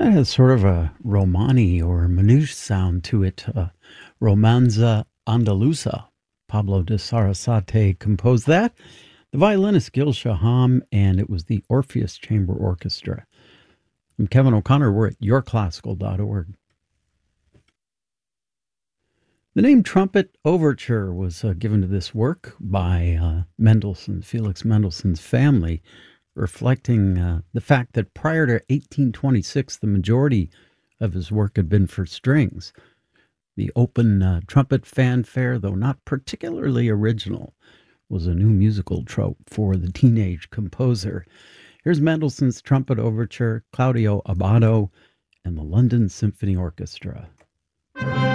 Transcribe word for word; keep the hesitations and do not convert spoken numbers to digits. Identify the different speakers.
Speaker 1: It has sort of a Romani or Manouche sound to it. Uh, Romanza Andalusa. Pablo de Sarasate composed that. The violinist Gil Shaham, and it was the Orpheus Chamber Orchestra. I'm Kevin O'Connor. We're at your classical dot org. The name Trumpet Overture was uh, given to this work by uh, Mendelssohn, Felix Mendelssohn's family, reflecting uh, the fact that prior to eighteen twenty-six, the majority of his work had been for strings. The open uh, trumpet fanfare, though not particularly original, was a new musical trope for the teenage composer. Here's Mendelssohn's Trumpet Overture, Claudio Abbado, and the London Symphony Orchestra.